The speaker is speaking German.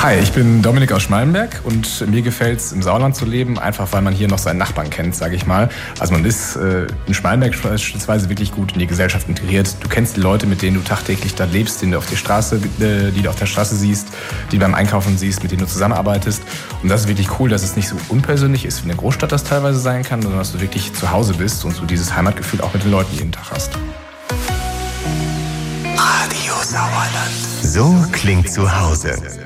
Hi, ich bin Dominik aus Schmallenberg und mir gefällt es, im Sauerland zu leben, einfach weil man hier noch seinen Nachbarn kennt, sage ich mal. Also man ist in Schmallenberg beispielsweise wirklich gut in die Gesellschaft integriert. Du kennst die Leute, mit denen du tagtäglich da lebst, die du auf der Straße siehst, die du beim Einkaufen siehst, mit denen du zusammenarbeitest. Und das ist wirklich cool, dass es nicht so unpersönlich ist, wie eine Großstadt das teilweise sein kann, sondern dass du wirklich zu Hause bist und du dieses Heimatgefühl auch mit den Leuten jeden Tag hast. Radio Sauerland. So klingt zu Hause.